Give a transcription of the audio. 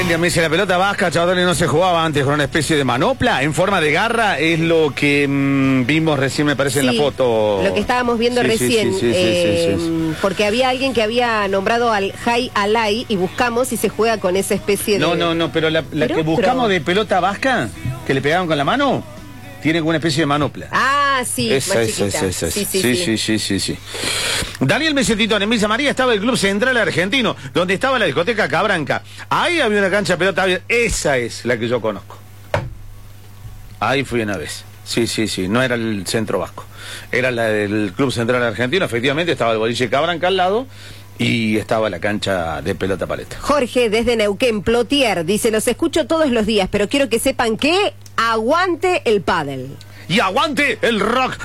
William me dice, la pelota vasca, chavales, no se jugaba antes con una especie de manopla en forma de garra, es lo que vimos recién, me parece, en la foto. Lo que estábamos viendo recién, porque había alguien que había nombrado al Jai Alai y buscamos y se juega con esa especie de... No, pero la que buscamos de pelota vasca, que le pegaban con la mano, tiene como una especie de manopla. Ah, sí, esa. Sí. Daniel Mesetitone, Misa María, estaba el Club Central Argentino, donde estaba la discoteca Cabranca. Ahí había una cancha de pelota abierta. Esa es la que yo conozco. Ahí fui una vez. Sí, no era el Centro Vasco. Era la del Club Central Argentino. Efectivamente, estaba el boliche Cabranca al lado y estaba la cancha de pelota paleta. Jorge, desde Neuquén, Plotier, dice, los escucho todos los días, pero quiero que sepan que aguante el pádel. Y aguante el rock